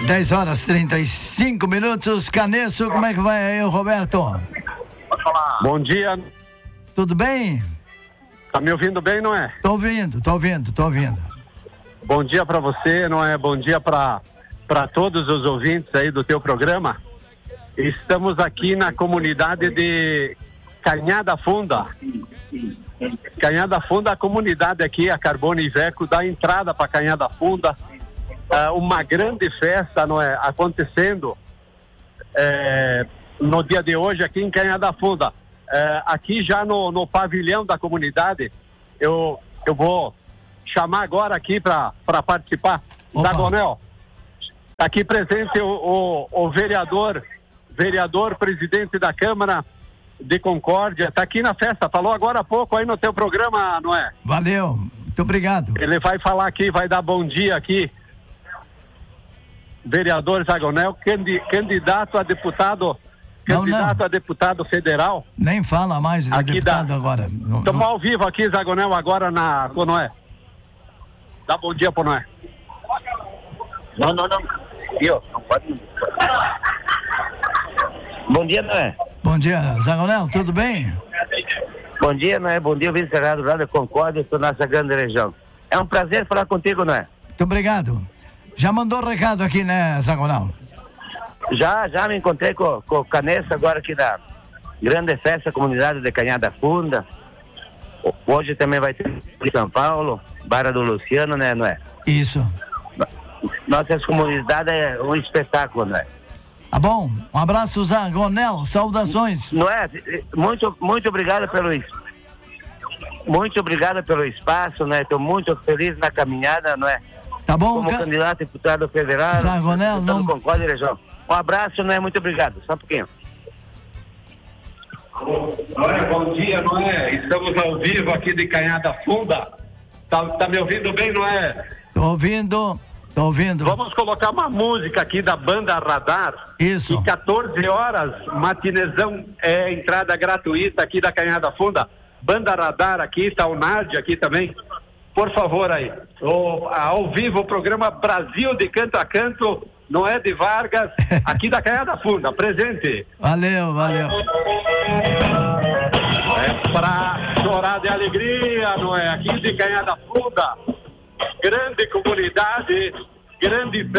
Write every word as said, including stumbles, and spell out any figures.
dez horas e trinta e cinco minutos. Canesso, como é que vai aí, Roberto? Bom dia. Tudo bem? Tá me ouvindo bem, não é? Tô ouvindo, tô ouvindo, tô ouvindo. Bom dia para você, não é? Bom dia para para todos os ouvintes aí do teu programa. Estamos aqui na comunidade de Canhada Funda. Canhada Funda, a comunidade aqui, a Carbono Iveco, dá entrada para Canhada Funda. Uh, uma grande festa, não é, acontecendo é, no dia de hoje aqui em Canhada Funda. É, aqui já no, no pavilhão da comunidade, eu, eu vou chamar agora aqui para participar. Zagonel, está aqui presente o, o, o vereador, vereador, presidente da Câmara de Concórdia, está aqui na festa, falou agora há pouco aí no teu programa, não é? Valeu, muito obrigado. Ele vai falar aqui, vai dar bom dia aqui. Vereador Zagonel, candidato a deputado, não, candidato não. a deputado federal. Nem fala mais de aqui deputado da, agora. Estamos ao vivo aqui, Zagonel, agora na Ponoé. Dá bom dia, Ponoé. Não, não, não. Eu, não pode. Bom dia, Noé. Bom dia, Zagonel, tudo bem? Bom dia, Noé. Bom dia, vice-secretário do Rádio Concórdia, da nossa grande região. É um prazer falar contigo, Noé. Muito obrigado. Já mandou recado aqui, né, Zagonel? Já, já me encontrei com, com o Canesso agora aqui da grande festa comunidade de Canhada Funda. Hoje também vai ter em São Paulo, Barra do Luciano, né, Noé? Isso. Nossa comunidade é um espetáculo, Noé. Tá bom, um abraço, Zagonel, saudações. Noé, muito, muito obrigado pelo muito obrigado pelo espaço, né? Estou muito feliz na caminhada, não é? Tá bom, como ca... candidato a deputado federal. Zagonel, não... Concórdia, região. Um abraço, não é? Muito obrigado. Só um pouquinho. Olha, bom dia, não é? Estamos ao vivo aqui de Canhada Funda. Tá, tá me ouvindo bem, não é? Tô ouvindo, tô ouvindo. Vamos colocar uma música aqui da banda Radar. Isso. E quatorze horas, matinezão, é entrada gratuita aqui da Canhada Funda. Banda Radar aqui, tá o Nádia aqui também. Por favor aí, o, ao vivo o programa Brasil de Canto a Canto, Noé de Vargas, aqui da Canhada Funda, presente. Valeu, valeu. É pra chorar de alegria, Noé, aqui de Canhada Funda, grande comunidade, grande